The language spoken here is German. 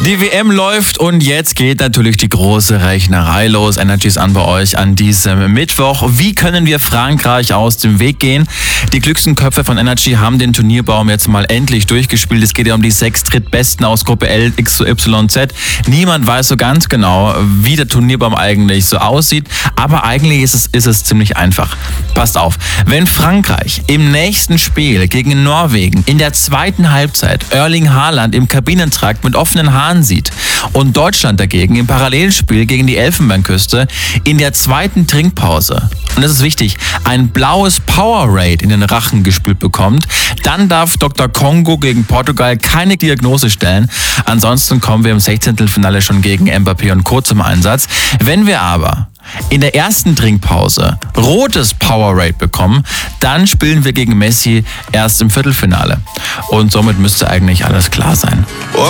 Die WM läuft und jetzt geht natürlich die große Rechnerei los. Energy ist an bei euch an diesem Mittwoch. Wie können wir Frankreich aus dem Weg gehen? Die klügsten Köpfe von Energy haben den Turnierbaum jetzt mal endlich durchgespielt. Es geht ja um die 6 Drittbesten aus Gruppe L, X zu YZ. Niemand weiß so ganz genau, wie der Turnierbaum eigentlich so aussieht, aber eigentlich ist es ziemlich einfach. Passt auf, wenn Frankreich im nächsten Spiel gegen Norwegen in der zweiten Halbzeit Erling Haaland im Kabinentrakt mit offenen Haaren sieht und Deutschland dagegen im Parallelspiel gegen die Elfenbeinküste in der zweiten Trinkpause, und das ist wichtig, ein blaues Powerade in den Rachen gespült bekommt, dann darf Dr. Kongo gegen Portugal keine Diagnose stellen. Ansonsten kommen wir im 16. Finale schon gegen Mbappé und Co. zum Einsatz. Wenn wir aber in der ersten Trinkpause rotes Powerade bekommen, dann spielen wir gegen Messi erst im Viertelfinale. Und somit müsste eigentlich alles klar sein.